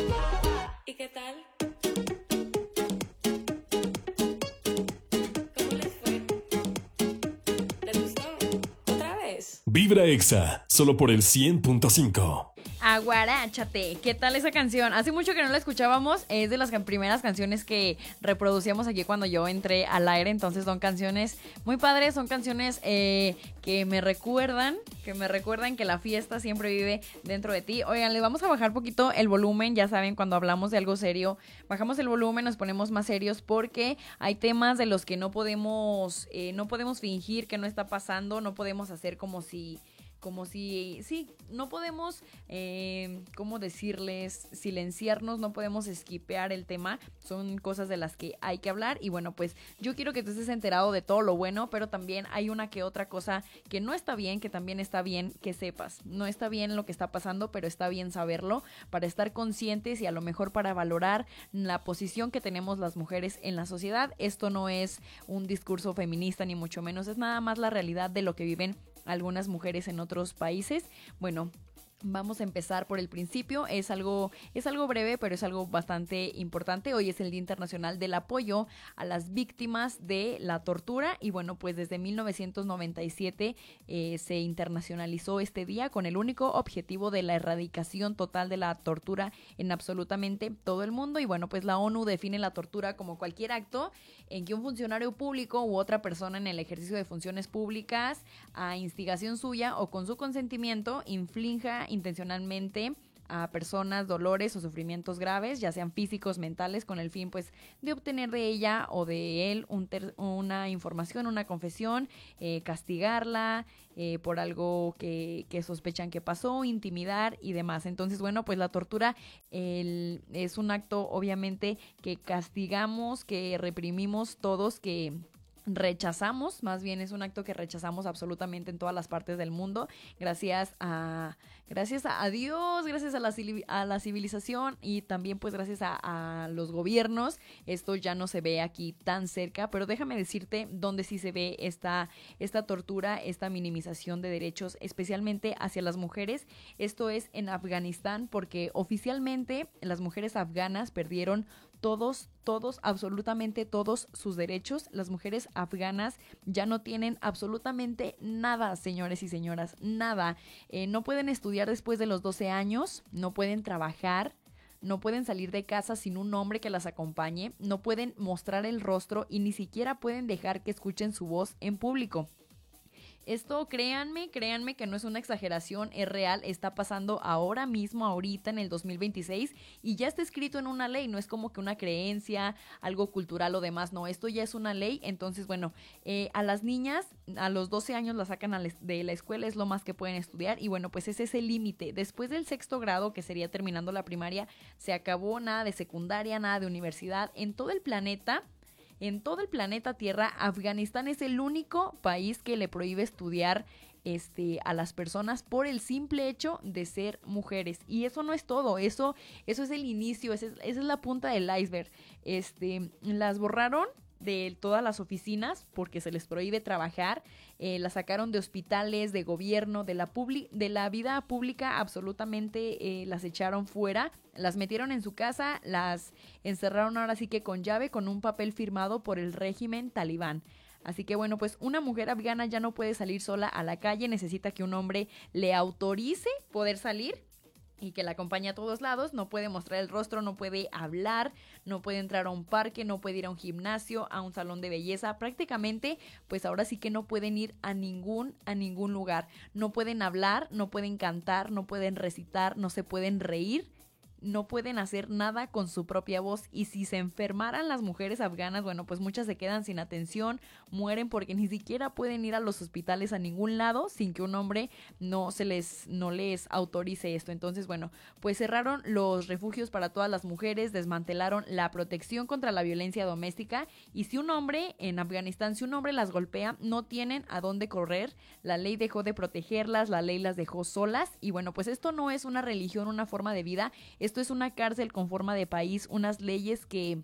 ¿Y qué tal? ¿Cómo les fue? ¿Les gustó? ¿Otra vez? Vibra Exa, solo por el 100.5. Aguaráchate, ¿qué tal esa canción? Hace mucho que no la escuchábamos, es de las primeras canciones que reproducíamos aquí cuando yo entré al aire, entonces son canciones muy padres, son canciones que me recuerdan que la fiesta siempre vive dentro de ti. Oigan, le vamos a bajar poquito el volumen, ya saben, cuando hablamos de algo serio, bajamos el volumen, nos ponemos más serios porque hay temas de los que no podemos fingir que no está pasando, no podemos hacer como si, sí, no podemos, ¿cómo decirles? Silenciarnos, no podemos esquipear el tema, son cosas de las que hay que hablar y bueno, pues yo quiero que tú estés enterado de todo lo bueno, pero también hay una que otra cosa que no está bien, que también está bien que sepas, no está bien lo que está pasando, pero está bien saberlo para estar conscientes y a lo mejor para valorar la posición que tenemos las mujeres en la sociedad. Esto no es un discurso feminista ni mucho menos, es nada más la realidad de lo que viven algunas mujeres en otros países. Bueno, vamos a empezar por el principio. Es algo breve, pero es algo bastante importante. Hoy es el Día Internacional del Apoyo a las Víctimas de la Tortura. Y bueno, pues desde 1997 se internacionalizó este día con el único objetivo de la erradicación total de la tortura en absolutamente todo el mundo. Y bueno, pues la ONU define la tortura como cualquier acto en que un funcionario público u otra persona en el ejercicio de funciones públicas, a instigación suya o con su consentimiento, inflinja intencionalmente a personas dolores o sufrimientos graves, ya sean físicos, mentales, con el fin pues de obtener de ella o de él una información, una confesión, castigarla por algo que sospechan que pasó, intimidar y demás. Entonces, bueno, pues la tortura es un acto obviamente que castigamos, que reprimimos todos, que rechazamos, más bien es un acto que rechazamos absolutamente en todas las partes del mundo, gracias a Dios, gracias a la civilización y también pues gracias a los gobiernos. Esto ya no se ve aquí tan cerca, pero déjame decirte dónde sí se ve esta tortura, esta minimización de derechos, especialmente hacia las mujeres. Esto es en Afganistán, porque oficialmente las mujeres afganas perdieron todos, absolutamente todos sus derechos. Las mujeres afganas ya no tienen absolutamente nada, señores y señoras, nada. No pueden estudiar después de los 12 años, no pueden trabajar, no pueden salir de casa sin un hombre que las acompañe, no pueden mostrar el rostro y ni siquiera pueden dejar que escuchen su voz en público. Esto, créanme que no es una exageración, es real, está pasando ahora mismo, ahorita en el 2026 y ya está escrito en una ley, no es como que una creencia, algo cultural o demás, no, esto ya es una ley. Entonces, bueno, a las niñas a los 12 años las sacan de la escuela, es lo más que pueden estudiar y bueno, pues ese es el límite. Después del sexto grado, que sería terminando la primaria, se acabó, nada de secundaria, nada de universidad, en todo el planeta. En todo el planeta Tierra, Afganistán es el único país que le prohíbe estudiar a las personas por el simple hecho de ser mujeres. Y eso no es todo, eso es el inicio, esa es la punta del iceberg. Las borraron de todas las oficinas porque se les prohíbe trabajar, las sacaron de hospitales, de gobierno, de la vida pública, absolutamente las echaron fuera, las metieron en su casa, las encerraron ahora sí que con llave, con un papel firmado por el régimen talibán. Así que bueno, pues una mujer afgana ya no puede salir sola a la calle, necesita que un hombre le autorice poder salir y que la acompañe a todos lados. No puede mostrar el rostro, no puede hablar, no puede entrar a un parque, no puede ir a un gimnasio, a un salón de belleza. Prácticamente, pues ahora sí que no pueden ir a ningún lugar. No pueden hablar, no pueden cantar, no pueden recitar, no se pueden reír. No pueden hacer nada con su propia voz y si se enfermaran las mujeres afganas, bueno, pues muchas se quedan sin atención, mueren porque ni siquiera pueden ir a los hospitales a ningún lado sin que un hombre no les autorice esto. Entonces, bueno, pues cerraron los refugios para todas las mujeres, desmantelaron la protección contra la violencia doméstica y si un hombre en Afganistán, si un hombre las golpea, no tienen a dónde correr. La ley dejó de protegerlas, la ley las dejó solas y bueno, pues esto no es una religión, una forma de vida. Esto es una cárcel con forma de país, unas leyes que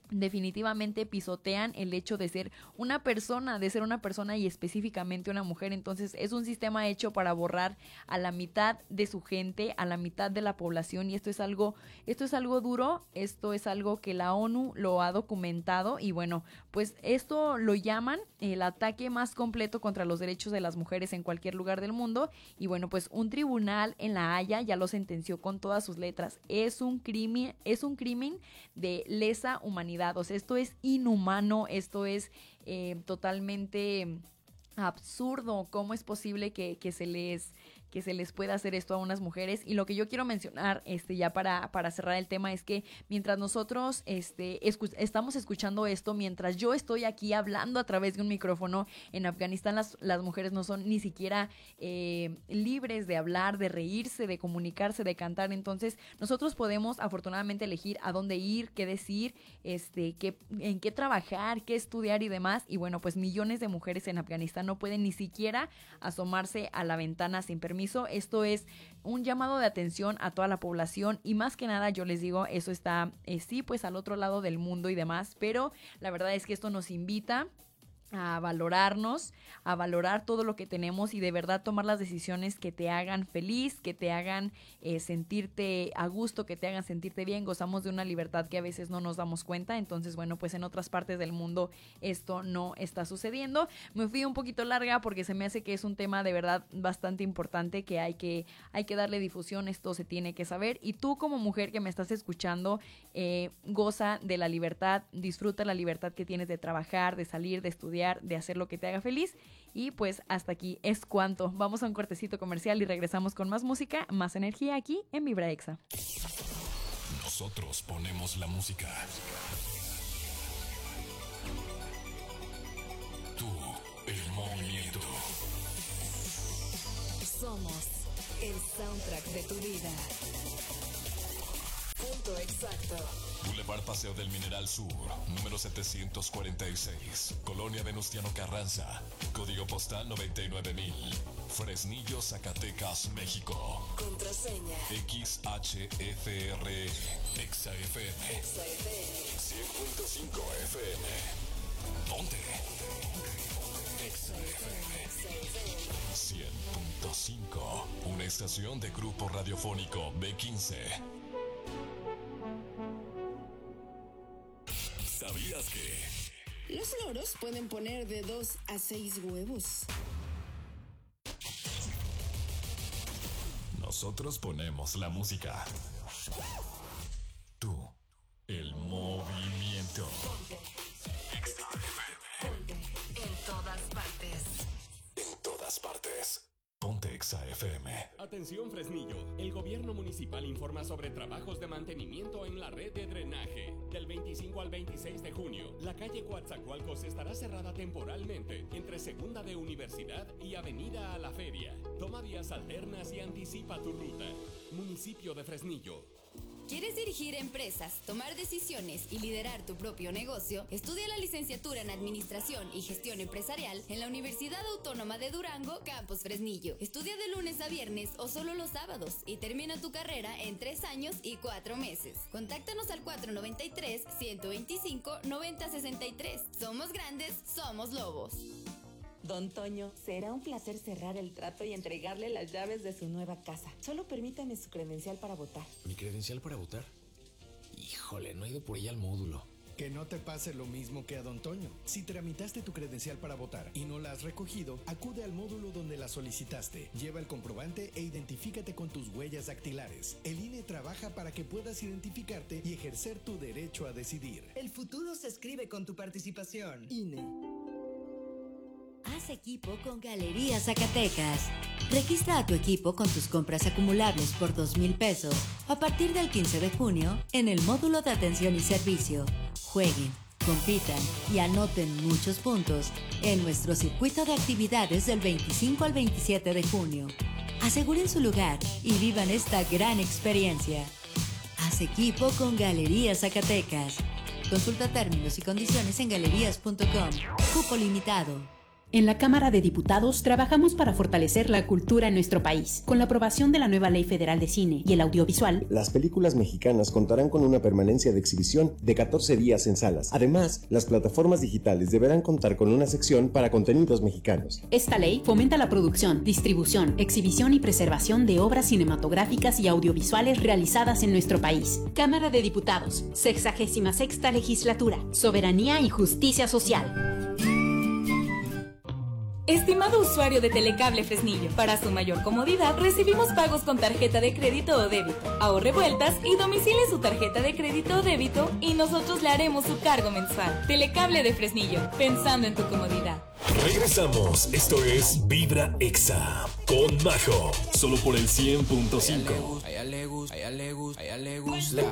definitivamente pisotean el hecho de ser una persona, y específicamente una mujer. Entonces es un sistema hecho para borrar a la mitad de su gente, a la mitad de la población, y esto es algo duro, esto es algo que la ONU lo ha documentado, y bueno, pues esto lo llaman el ataque más completo contra los derechos de las mujeres en cualquier lugar del mundo. Y bueno, pues un tribunal en La Haya ya lo sentenció con todas sus letras. Es un crimen de lesa humanidad. O sea, esto es inhumano, esto es totalmente absurdo. ¿Cómo es posible que se les pueda hacer esto a unas mujeres? Y lo que yo quiero mencionar ya para cerrar el tema es que mientras nosotros estamos escuchando esto, mientras yo estoy aquí hablando a través de un micrófono, en Afganistán las mujeres no son ni siquiera libres de hablar, de reírse, de comunicarse, de cantar. Entonces nosotros podemos afortunadamente elegir a dónde ir, qué decir, en qué trabajar, qué estudiar y demás. Y bueno, pues millones de mujeres en Afganistán no pueden ni siquiera asomarse a la ventana sin permiso. Esto es un llamado de atención a toda la población, y más que nada yo les digo, eso está sí, pues al otro lado del mundo y demás, pero la verdad es que esto nos invita a valorarnos, a valorar todo lo que tenemos y de verdad tomar las decisiones que te hagan feliz, que te hagan sentirte a gusto, que te hagan sentirte bien. Gozamos de una libertad que a veces no nos damos cuenta. Entonces, bueno, pues en otras partes del mundo esto no está sucediendo. Me fui un poquito larga porque se me hace que es un tema de verdad bastante importante, que hay que darle difusión. Esto se tiene que saber, y tú como mujer que me estás escuchando, goza de la libertad, disfruta la libertad que tienes de trabajar, de salir, de estudiar, de hacer lo que te haga feliz. Y pues hasta aquí es cuanto. Vamos a un cortecito comercial y regresamos con más música, más energía aquí en Vibra Exa. Nosotros ponemos la música. Tú, el movimiento. Somos el soundtrack de tu vida. Punto exacto. Boulevard Paseo del Mineral Sur, número 746, Colonia Venustiano Carranza, código postal 99000, Fresnillo, Zacatecas, México. Contraseña XHFR, XFM, 100.5 FM. Ponte. XFM 100.5, una estación de grupo radiofónico B15. ¿Sabías que los loros pueden poner de 2 a 6 huevos? Nosotros ponemos la música. Tú, el movimiento. Ponte en todas partes. En todas partes. Ponte Exa FM. Atención Fresnillo, el gobierno municipal informa sobre trabajos de mantenimiento en la red de drenaje. Del 25 al 26 de junio, la calle Coatzacoalcos estará cerrada temporalmente entre Segunda de Universidad y Avenida a la Feria. Toma vías alternas y anticipa tu ruta. Municipio de Fresnillo. ¿Quieres dirigir empresas, tomar decisiones y liderar tu propio negocio? Estudia la licenciatura en Administración y Gestión Empresarial en la Universidad Autónoma de Durango, Campus Fresnillo. Estudia de lunes a viernes o solo los sábados y termina tu carrera en 3 años y 4 meses. Contáctanos al 493-125-9063. Somos grandes, somos lobos. Don Toño, será un placer cerrar el trato y entregarle las llaves de su nueva casa. Solo permítame su credencial para votar. ¿Mi credencial para votar? Híjole, no he ido por ella al módulo. Que no te pase lo mismo que a Don Toño. Si tramitaste tu credencial para votar y no la has recogido, acude al módulo donde la solicitaste. Lleva el comprobante e identifícate con tus huellas dactilares. El INE trabaja para que puedas identificarte y ejercer tu derecho a decidir. El futuro se escribe con tu participación. INE. Haz equipo con Galerías Zacatecas. Registra a tu equipo con tus compras acumulables por 2,000 pesos a partir del 15 de junio en el módulo de atención y servicio. Jueguen, compitan y anoten muchos puntos en nuestro circuito de actividades del 25 al 27 de junio. Aseguren su lugar y vivan esta gran experiencia. Haz equipo con Galerías Zacatecas. Consulta términos y condiciones en galerías.com. Cupo limitado. En la Cámara de Diputados trabajamos para fortalecer la cultura en nuestro país. Con la aprobación de la nueva Ley Federal de Cine y el Audiovisual, las películas mexicanas contarán con una permanencia de exhibición de 14 días en salas. Además, las plataformas digitales deberán contar con una sección para contenidos mexicanos. Esta ley fomenta la producción, distribución, exhibición y preservación de obras cinematográficas y audiovisuales realizadas en nuestro país. Cámara de Diputados, 66ª Legislatura, Soberanía y Justicia Social. Estimado usuario de Telecable Fresnillo, para su mayor comodidad recibimos pagos con tarjeta de crédito o débito. Ahorre vueltas y domicile su tarjeta de crédito o débito y nosotros le haremos su cargo mensual. Telecable de Fresnillo, pensando en tu comodidad. Regresamos, esto es Vibra Exa con Majo, solo por el 100.5. A ella le gusta